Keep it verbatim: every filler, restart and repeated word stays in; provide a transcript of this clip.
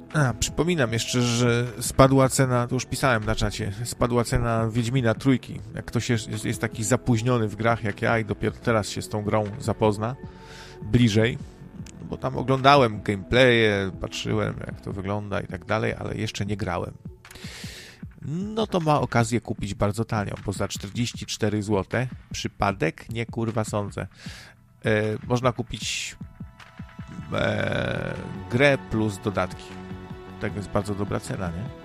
A, przypominam jeszcze, że spadła cena, to już pisałem na czacie, spadła cena Wiedźmina Trójki. Jak ktoś jest, jest taki zapóźniony w grach jak ja i dopiero teraz się z tą grą zapozna bliżej, bo tam oglądałem gameplaye, patrzyłem jak to wygląda i tak dalej, ale jeszcze nie grałem. No to ma okazję kupić bardzo tanio, bo za czterdzieści cztery złote. Przypadek? Nie, kurwa, sądzę. E, można kupić e, grę plus dodatki. Tak jest bardzo dobra cena, nie?